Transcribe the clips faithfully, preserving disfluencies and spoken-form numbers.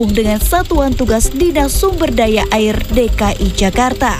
dengan Satuan Tugas Dinas Sumber Daya Air D K I Jakarta.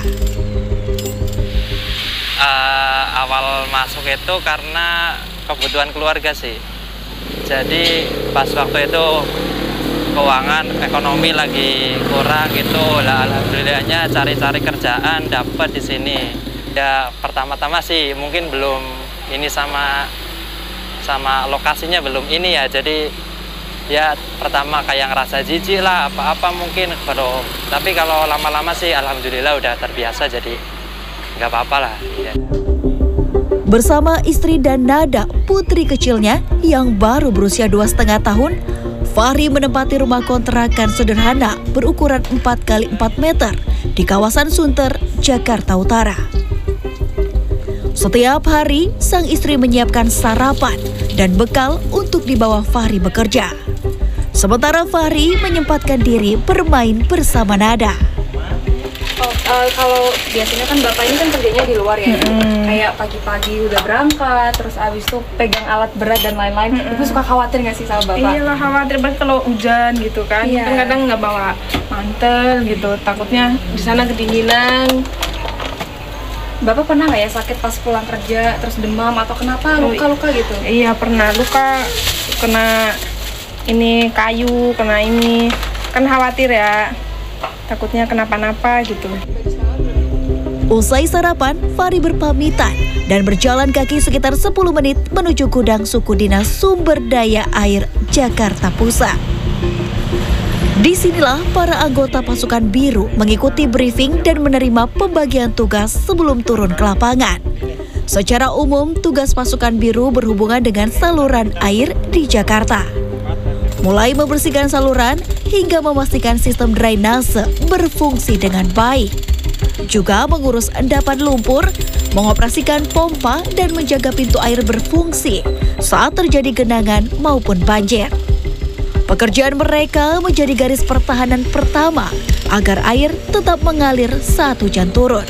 Uh, awal masuk itu karena kebutuhan keluarga sih. Jadi pas waktu itu keuangan ekonomi lagi kurang gitu, lah alhamdulillahnya cari-cari kerjaan dapat di sini. Ya pertama-tama sih mungkin belum ini sama sama lokasinya belum ini ya. Jadi ya pertama kayak ngerasa jijik lah apa-apa mungkin kalau tapi kalau lama-lama sih alhamdulillah udah terbiasa jadi nggak apa-apa lah ya. Bersama istri dan Nada, putri kecilnya yang baru berusia dua setengah tahun, Fahri menempati rumah kontrakan sederhana berukuran empat kali empat meter di kawasan Sunter, Jakarta Utara. Setiap hari, sang istri menyiapkan sarapan dan bekal untuk dibawa Fahri bekerja. Sementara Fahri menyempatkan diri bermain bersama Nada. Oh, uh, kalau biasanya kan bapak ini kan kerjanya di luar ya, hmm. kayak pagi-pagi udah berangkat, terus abis itu pegang alat berat dan lain-lain. Hmm. Ibu suka khawatir nggak sih sama bapak? Iyalah khawatir banget kalau hujan gitu kan. Iya. Kadang-kadang nggak bawa mantel gitu, takutnya di sana kedinginan. Bapak pernah nggak ya sakit pas pulang kerja, terus demam atau kenapa luka-luka gitu? Iya pernah, luka, kena ini kayu, kena ini, kan khawatir ya. Takutnya kenapa-napa gitu. Usai sarapan, Fahri berpamitan dan berjalan kaki sekitar sepuluh menit menuju gudang suku dinas Sumber Daya Air Jakarta Pusat. Disinilah para anggota pasukan biru mengikuti briefing dan menerima pembagian tugas sebelum turun ke lapangan. Secara umum, tugas pasukan biru berhubungan dengan saluran air di Jakarta. Mulai membersihkan saluran hingga memastikan sistem drainase berfungsi dengan baik. Juga mengurus endapan lumpur, mengoperasikan pompa dan menjaga pintu air berfungsi saat terjadi genangan maupun banjir. Pekerjaan mereka menjadi garis pertahanan pertama agar air tetap mengalir saat hujan turun.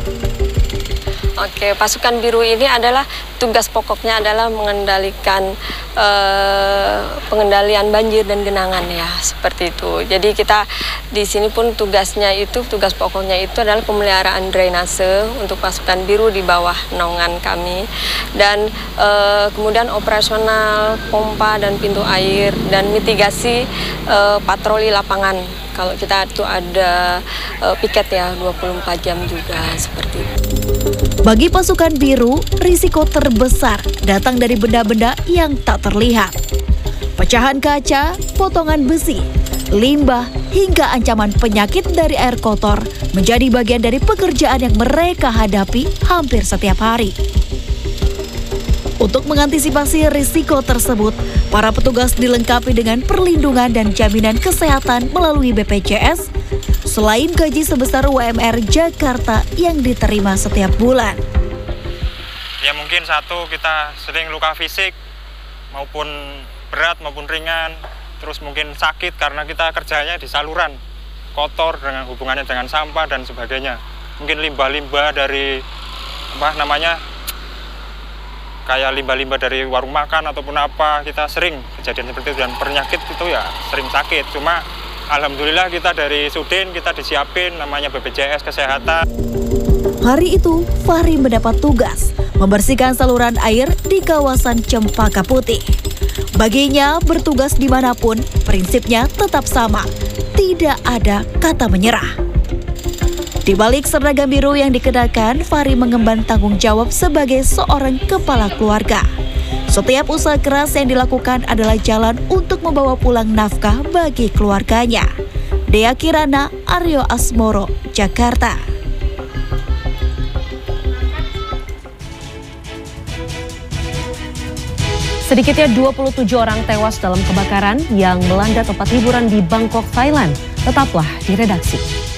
Oke, pasukan biru ini adalah tugas pokoknya adalah mengendalikan eh, pengendalian banjir dan genangan ya, seperti itu. Jadi kita di sini pun tugasnya itu, tugas pokoknya itu adalah pemeliharaan drainase untuk pasukan biru di bawah naungan kami. Dan eh, kemudian operasional pompa dan pintu air dan mitigasi eh, patroli lapangan. Kalau kita itu ada eh, piket ya dua puluh empat jam juga, seperti itu. Bagi pasukan biru, risiko terbesar datang dari benda-benda yang tak terlihat. Pecahan kaca, potongan besi, limbah, hingga ancaman penyakit dari air kotor menjadi bagian dari pekerjaan yang mereka hadapi hampir setiap hari. Untuk mengantisipasi risiko tersebut, para petugas dilengkapi dengan perlindungan dan jaminan kesehatan melalui B P J S, selain gaji sebesar U M R Jakarta yang diterima setiap bulan. Ya mungkin satu, kita sering luka fisik maupun berat maupun ringan, terus mungkin sakit karena kita kerjanya di saluran kotor dengan hubungannya dengan sampah dan sebagainya. Mungkin limbah-limbah dari apa namanya kayak limbah-limbah dari warung makan ataupun apa, kita sering kejadian seperti itu. Dan penyakit itu ya sering sakit, cuma alhamdulillah kita dari Sudin kita disiapin namanya B P J S Kesehatan. Hari itu, Fahri mendapat tugas membersihkan saluran air di kawasan Cempaka Putih. Baginya, bertugas dimanapun, prinsipnya tetap sama. Tidak ada kata menyerah. Di balik seragam biru yang dikenakan, Fahri mengemban tanggung jawab sebagai seorang kepala keluarga. Setiap usaha keras yang dilakukan adalah jalan untuk membawa pulang nafkah bagi keluarganya. Dea Kirana, Aryo Asmoro, Jakarta. Sedikitnya dua puluh tujuh orang tewas dalam kebakaran yang melanda tempat hiburan di Bangkok, Thailand. Tetaplah di redaksi.